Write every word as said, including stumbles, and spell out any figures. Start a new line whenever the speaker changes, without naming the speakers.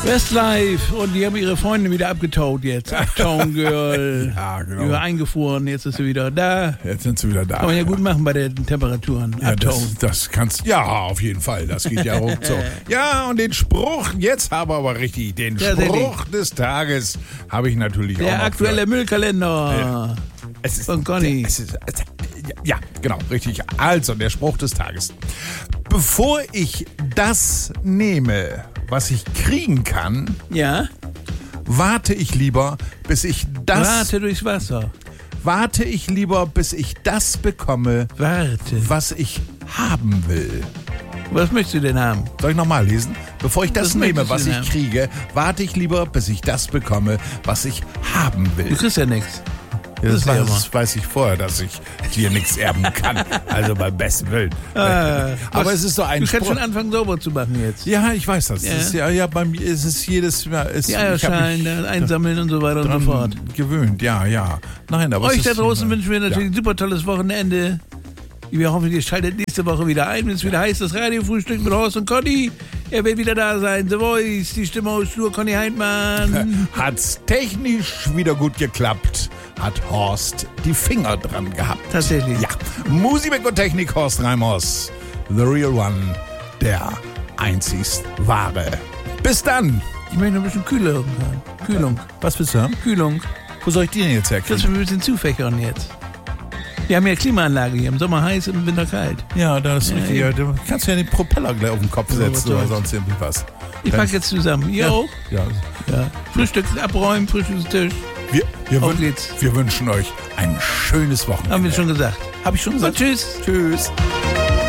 Westlife und die haben ihre Freunde wieder abgetaut jetzt. Uptown Girl.
Ja, genau.
Über eingefuhren, jetzt ist sie wieder da.
Jetzt sind sie wieder da.
Kann man ja gut machen bei den Temperaturen.
Ja,
Uptown.
das, das kannst ja auf jeden Fall. Das geht ja ruckzuck. Ja, und den Spruch, jetzt haben wir aber richtig, den
Ja,
Spruch des Tages habe ich natürlich auch
Der
noch
aktuelle
für.
Müllkalender.
Ja. Es ist,
Von Conny.
Es ist, es, ja, genau, richtig. Also, der Spruch des Tages. Bevor ich das nehme, was ich kriegen kann,
Ja?
warte ich lieber, bis ich das...
Warte durchs Wasser.
Warte ich lieber, bis ich das bekomme,
Warte.
was ich haben will.
Was möchtest du denn haben?
Soll ich nochmal lesen? Bevor ich das
Was
nehme,
möchtest du
was
denn
ich
haben?
kriege, warte ich lieber, bis ich das bekomme, was ich haben will.
Du kriegst ja nichts.
Das,
ist ja
weiß,
immer.
das weiß ich vorher, dass ich dir nichts erben kann. Also beim besten Willen.
Ah,
Aber
was-
es ist so ein
Du kannst
Spruch.
schon anfangen, sauber zu machen jetzt.
Ja, ich weiß das.
Ja.
Das ist, ja, ja, bei mir ist es jedes Mal. Ist,
Die
ich hab
Eierschalen
mich
da einsammeln und so weiter und so
dran
fort.
gewöhnt, ja, ja. Nein, aber
Euch
es
da
ist,
draußen
äh,
wünschen wir natürlich
ja.
ein super tolles Wochenende. Wir hoffen, ihr schaltet nächste Woche wieder ein, wenn es wieder heißt, das Radiofrühstück mit Horst und Conny. Er wird wieder da sein. The Voice, die Stimme aus Stur, Conny Heintmann.
Hat's technisch wieder gut geklappt, hat Horst die Finger dran gehabt.
Tatsächlich.
Ja. Musik und Technik, Horst Reimers. The Real One, der einzigst wahre. Bis dann.
Ich möchte noch ein bisschen Kühlung haben. Kühlung.
Was willst du haben?
Kühlung.
Wo soll ich die denn jetzt
Das
herkriegen?
wir ein bisschen zufächern jetzt. Wir haben ja Klimaanlage hier. Im Sommer heiß, im Winter kalt.
Ja, das ist
Ja,
richtig. Ja, du kannst ja den Propeller gleich auf den Kopf
Ja,
setzen
was
oder
soll's.
sonst irgendwie was.
Ich
Dann-
pack jetzt zusammen. Ihr auch?
Ja.
Ja. Frühstück abräumen, Frühstückstisch.
Wir, wir,
Auf
wün-
geht's.
wir wünschen euch ein schönes Wochenende.
Haben wir schon gesagt.
Hab ich schon
Und
gesagt?
tschüss.
Tschüss.